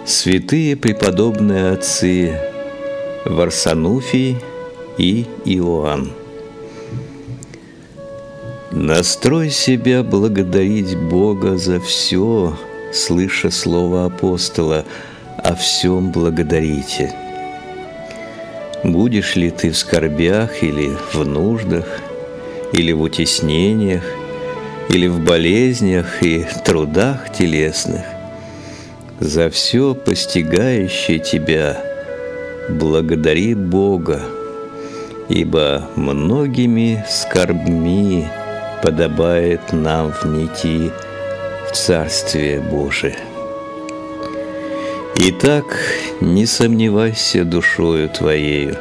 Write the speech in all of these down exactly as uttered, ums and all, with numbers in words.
Святые преподобные отцы Варсануфий и Иоанн. Настрой себя благодарить Бога за все, слыша слово апостола: «О всем благодарите». Будешь ли ты в скорбях или в нуждах, или в утеснениях, или в болезнях и трудах телесных, за все постигающее тебя благодари Бога, ибо многими скорбми подобает нам внийти в Царствие Божие. Итак, не сомневайся душою твоею,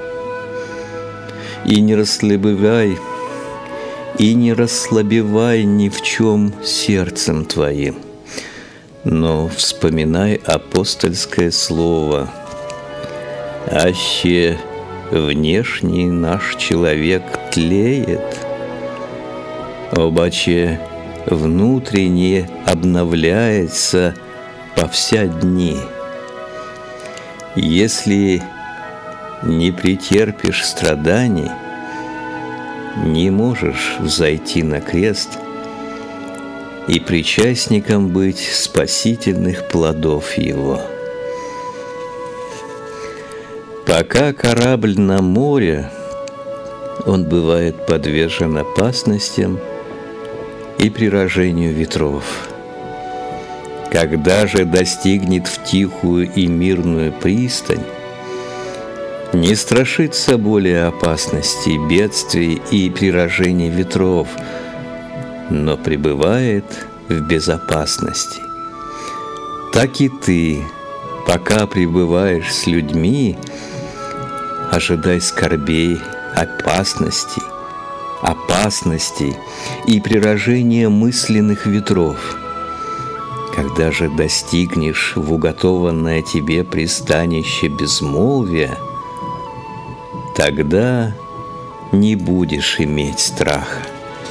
и не расслабевай, и не расслабевай ни в чем сердцем твоим, но вспоминай апостольское слово: «Аще внешний наш человек тлеет, обаче внутренне обновляется по вся дни. Если не претерпишь страданий, не можешь взойти на крест и причастником быть спасительных плодов его». Пока корабль на море, он бывает подвержен опасностям и приражению ветров. Когда же достигнет в тихую и мирную пристань, не страшится более опасностей, бедствий и приражений ветров, но пребывает в безопасности. Так и ты, пока пребываешь с людьми, ожидай скорбей, опасностей, опасностей и приражения мысленных ветров. Когда же достигнешь в уготованное тебе пристанище безмолвия, тогда не будешь иметь страха.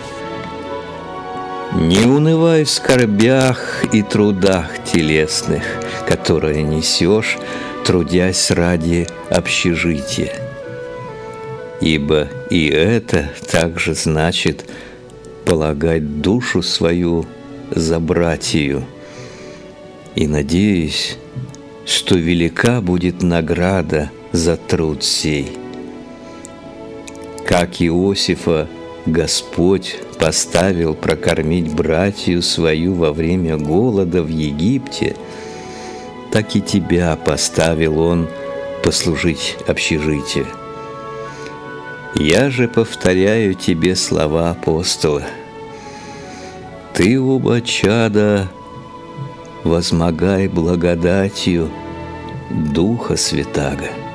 Не унывай в скорбях и трудах телесных, которые несешь, трудясь ради общежития. Ибо и это также значит полагать душу свою за братью. И надеюсь, что велика будет награда за труд сей. Как Иосифа Господь поставил прокормить братью свою во время голода в Египте, так и тебя поставил Он послужить общежитию. Я же повторяю тебе слова апостола: ты, оба чада, возмогай благодатью Духа Святаго.